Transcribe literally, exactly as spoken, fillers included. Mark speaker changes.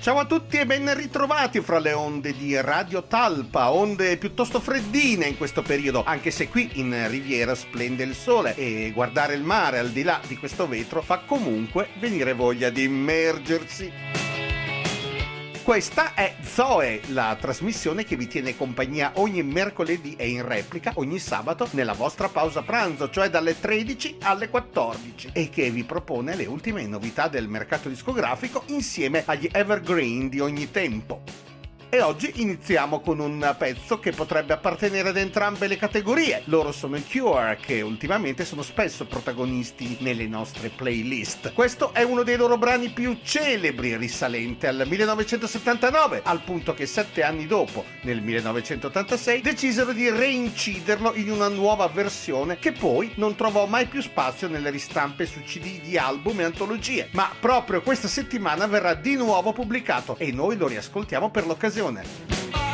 Speaker 1: Ciao a tutti e ben ritrovati fra le onde di Radio Talpa, onde piuttosto freddine in questo periodo, anche se qui in Riviera splende il sole e guardare il mare al di là di questo vetro fa comunque venire voglia di immergersi. Questa è Zoe, la trasmissione che vi tiene compagnia ogni mercoledì e in replica ogni sabato nella vostra pausa pranzo, cioè dalle tredici alle quattordici, e che vi propone le ultime novità del mercato discografico insieme agli evergreen di ogni tempo. E oggi iniziamo con un pezzo che potrebbe appartenere ad entrambe le categorie. Loro sono i Cure, che ultimamente sono spesso protagonisti nelle nostre playlist. Questo è uno dei loro brani più celebri, risalente al millenovecentosettantanove, al punto che sette anni dopo, nel millenovecentottantasei, decisero di reinciderlo in una nuova versione che poi non trovò mai più spazio nelle ristampe su C D di album e antologie. Ma proprio questa settimana verrà di nuovo pubblicato e noi lo riascoltiamo per l'occasione.